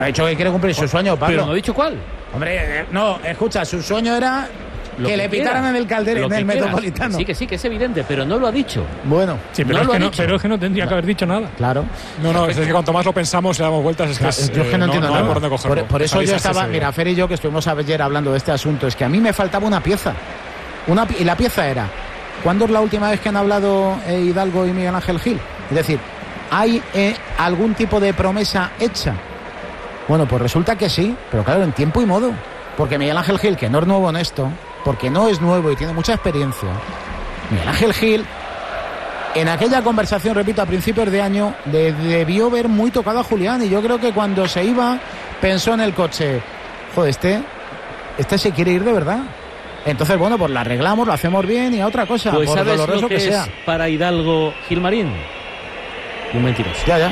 Ha dicho que quiere cumplir su sueño, Pablo. Pero no ha dicho cuál. Hombre, no, escucha, su sueño era que le pitaran en el Calderón, en el Metropolitano. Sí, que es evidente, pero no lo ha dicho. Bueno, sí, pero, pero es que no tendría que haber dicho nada. Claro. No, es que cuanto más lo pensamos y le damos vueltas, es que yo es que no entiendo nada. Por dónde cogerlo. Por eso yo estaba, mira, Fer y yo que estuvimos ayer hablando de este asunto, es que a mí me faltaba una pieza. Y la pieza era, ¿cuándo es la última vez que han hablado Hidalgo y Miguel Ángel Gil? Es decir, ¿hay algún tipo de promesa hecha? Bueno, pues resulta que sí, pero claro, en tiempo y modo. Porque Miguel Ángel Gil, que no es nuevo en esto, porque no es nuevo y tiene mucha experiencia, Miguel Ángel Gil, en aquella conversación, repito, a principios de año, debió ver muy tocado a Julián. Y yo creo que cuando se iba, pensó en el coche, joder, este se quiere ir de verdad. Entonces, bueno, pues la arreglamos, lo hacemos bien y a otra cosa. Pues por ¿sabes doloroso lo que sea. es para Hidalgo Gilmarín? Un mentiroso. Ya.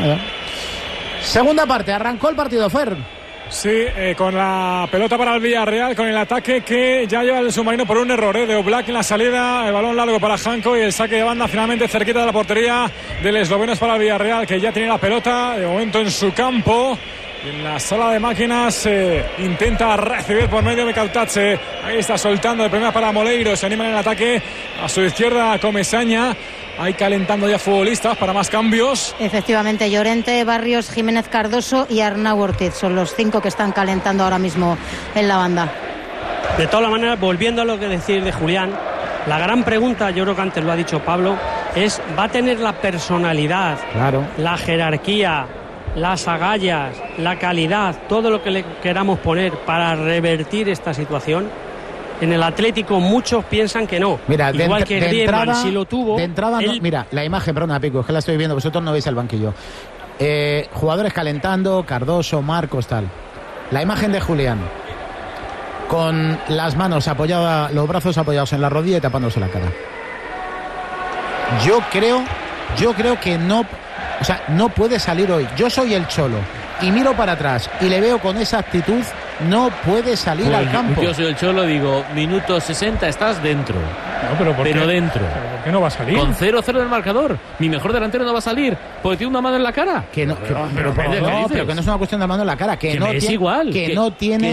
Segunda parte, arrancó el partido, Fer. Sí, con la pelota para el Villarreal, con el ataque que ya lleva el submarino por un error de Oblak en la salida, el balón largo para Janko y el saque de banda finalmente cerquita de la portería del esloveno para el Villarreal, que ya tiene la pelota de momento en su campo. En la sala de máquinas intenta recibir por medio de Cautache. Ahí está soltando de primera para Moleiro. Se anima en el ataque a su izquierda Comesaña. Ahí calentando ya futbolistas para más cambios. Efectivamente, Llorente, Barrios, Jiménez Cardoso y Arnau Ortiz son los 5 que están calentando ahora mismo en la banda. De todas maneras, volviendo a lo que decir de Julián, la gran pregunta, yo creo que antes lo ha dicho Pablo, es ¿va a tener la personalidad, claro, la jerarquía, las agallas, la calidad, todo lo que le queramos poner para revertir esta situación? En el Atlético muchos piensan que no. Mira, igual que Griezmann, si lo tuvo. De entrada, no, mira, la imagen, perdona, Pico, es que la estoy viendo, vosotros no veis el banquillo. Jugadores calentando, Cardoso, Marcos, tal. La imagen de Julián, con las manos apoyadas, los brazos apoyados en la rodilla y tapándose la cara. Yo creo que no, o sea, no puede salir hoy. Yo soy el Cholo y miro para atrás y le veo con esa actitud, no puede salir al campo. Yo soy el Cholo, digo, minuto 60, estás dentro. No, pero dentro. ¿Pero por qué no va a salir? Con 0-0 en el marcador. Mi mejor delantero no va a salir porque tiene una mano en la cara. Pero que no es una cuestión de mano en la cara, que no es tiene, igual, que no tiene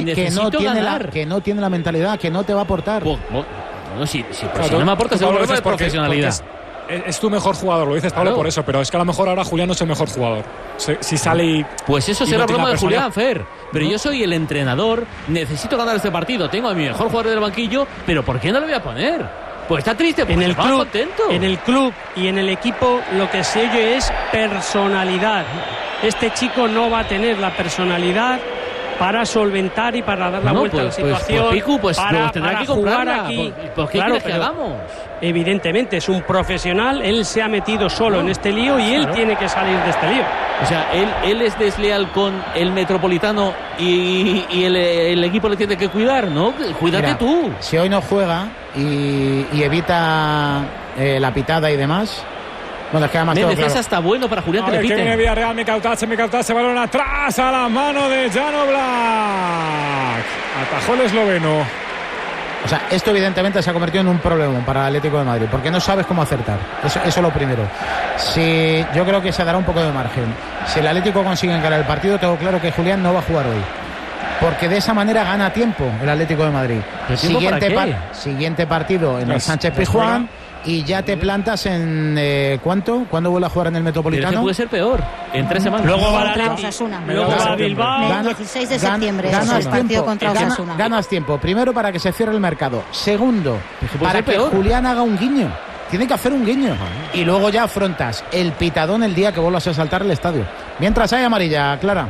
la mentalidad, que no te va a aportar. Bueno, si no me aporta, seguro que es profesionalidad. Es tu mejor jugador, lo dices, Pablo, claro, por eso, pero es que a lo mejor ahora Julián no es el mejor jugador. Si sale y... Pues eso será no broma de Julián, Fer. Pero ¿no? Yo soy el entrenador, necesito ganar este partido, tengo a mi mejor jugador del banquillo, pero ¿por qué no le voy a poner? Pues está triste, porque en el club, contento. En el club y en el equipo lo que se oye es personalidad. Este chico no va a tener la personalidad para solventar y para dar la vuelta a la situación. Pues tendrá que jugar aquí. ¿Por qué quieres que hagamos? Evidentemente es un profesional, él se ha metido solo en este lío y él tiene que salir de este lío. O sea, él es desleal con el Metropolitano y el equipo le tiene que cuidar, ¿no? Cuídate tú. Si hoy no juega y evita la pitada y demás... Bueno, es que además defensa está bueno para Julián, que le piten. Que viene Villarreal, me cautache, balón atrás a la mano de Jan Oblak. Atajó el esloveno. O sea, esto evidentemente se ha convertido en un problema para el Atlético de Madrid, porque no sabes cómo acertar. Eso es lo primero. Yo creo que se dará un poco de margen. Si el Atlético consigue ganar el partido, tengo claro que Julián no va a jugar hoy. Porque de esa manera gana tiempo el Atlético de Madrid. Siguiente partido en el Sánchez Pizjuán. Y ya te plantas en ¿cuánto? ¿Cuándo vuelve a jugar en el Metropolitano? Pero puede ser peor, en 3 semanas. Luego va a Bilbao. El 16 de septiembre ganas tiempo. Primero, para que se cierre el mercado. Segundo, para que Julián haga un guiño. Tiene que hacer un guiño. Y luego ya afrontas el pitadón el día que vuelvas a saltar el estadio. Mientras hay amarilla, Clara.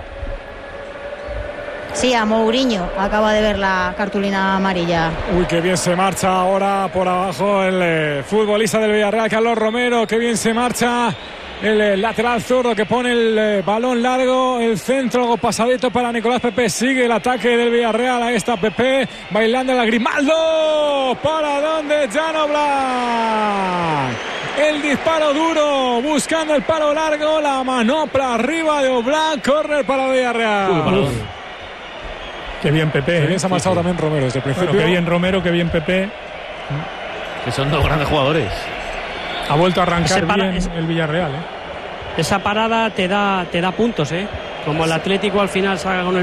Sí, a Mourinho acaba de ver la cartulina amarilla. Uy, qué bien se marcha ahora por abajo el futbolista del Villarreal, Carlos Romero. Qué bien se marcha el lateral zurdo que pone el balón largo, el centro, algo pasadito para Nicolás Pepe. Sigue el ataque del Villarreal. Ahí está Pepe bailando la Grimaldo. ¿Para dónde? Jan Oblak. El disparo duro, buscando el palo largo, la manopla arriba de Oblak. Córner para Villarreal. Qué bien Pepe. Qué bien se ha marchado también Romero desde el principio. Bueno, qué bien Romero, qué bien Pepe. Que son dos grandes jugadores. Ha vuelto a arrancar bien el Villarreal. Esa parada te da puntos, ¿eh? Como el Atlético al final salga con el